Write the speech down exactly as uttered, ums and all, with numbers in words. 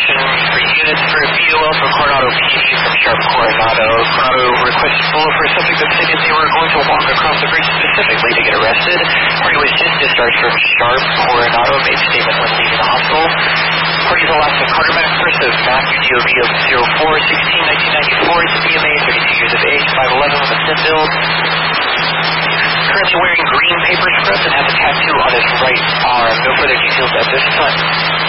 information for units for B O L from Coronado P D from Sharp Coronado. Coronado requested full for a subject that stated they were going to walk across the bridge specifically to get arrested. Party was just discharged from Sharp Coronado, made statement when leaving the hospital. Party's Alaska Cartermack, first of Matthew D O B of zero four sixteen nineteen ninety-four, is a B M A, thirty-two years of age, five eleven with a thin build. Currently wearing green paper scrubs and has a tattoo on his right arm. No further details at this time.